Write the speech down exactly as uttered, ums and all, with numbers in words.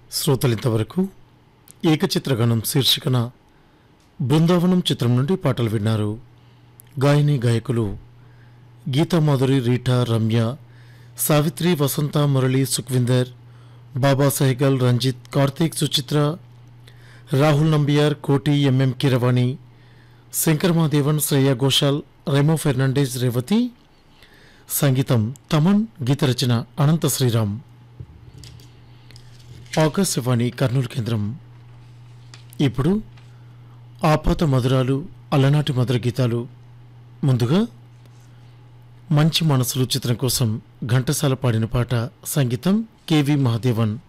శ్రోతలింతవరకు ఏకచిత్రగణం శీర్షికన బృందావనం చిత్రం నుండి పాటలు విన్నారు. గాయని గాయకులు గీతామాధురి, రీటా, రమ్య, సావిత్రి, వసంత, మురళి, సుఖ్విందర్, బాబా సైగల్, రంజిత్, కార్తీక్, సుచిత్ర, రాహుల్ నంబియార్, కోటి, ఎంఎం కీరవాణి, శంకర్ మహాదేవన్, శ్రేయా ఘోషాల్, రెమో ఫెర్నాండెజ్, రేవతి. సంగీతం తమన్, గీత రచన అనంత శ్రీరామ్. ఆకాశవాణి కర్నూలు కేంద్రం. ఇప్పుడు ఆపాత మధురాలు, అలనాటి మధుర గీతాలు. ముందుగా మంచి మనసులు చిత్రం కోసం ఘంటసాల పాడిన పాట. సంగీతం కెవి మహాదేవన్.